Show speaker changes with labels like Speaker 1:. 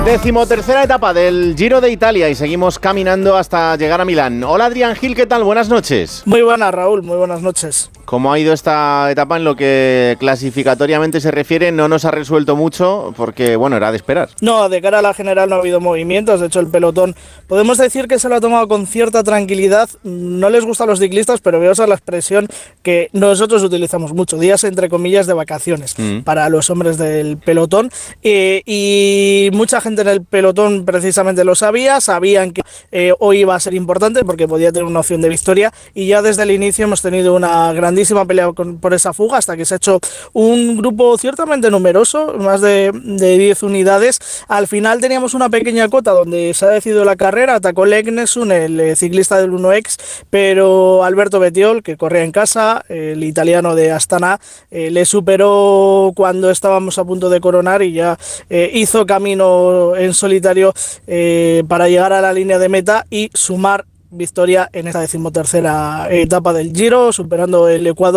Speaker 1: Decimotercera etapa del Giro de Italia y seguimos caminando hasta llegar a Milán. Hola Adrián Gil, ¿qué tal? Buenas noches.
Speaker 2: Muy buenas, Raúl, muy buenas noches.
Speaker 1: ¿Cómo ha ido esta etapa en lo que clasificatoriamente se refiere? No nos ha resuelto mucho porque, bueno, era de esperar.
Speaker 2: No, de cara a la general no ha habido movimientos. De hecho, el pelotón podemos decir que se lo ha tomado con cierta tranquilidad. No les gusta a los ciclistas, pero voy a usar la expresión que nosotros utilizamos mucho, días entre comillas de vacaciones para los hombres del pelotón. Y mucha gente en el pelotón precisamente lo sabían que hoy iba a ser importante porque podía tener una opción de victoria, y ya desde el inicio hemos tenido una grandísima pelea por esa fuga hasta que se ha hecho un grupo ciertamente numeroso, más de 10 unidades. Al final teníamos una pequeña cota donde se ha decidido la carrera, atacó Legnesun, el ciclista del 1X, pero Alberto Bettiol, que corría en casa, el italiano de Astana, le superó cuando estábamos a punto de coronar y ya hizo camino en solitario para llegar a la línea de meta y sumar victoria en esta decimotercera etapa del Giro, superando el Ecuador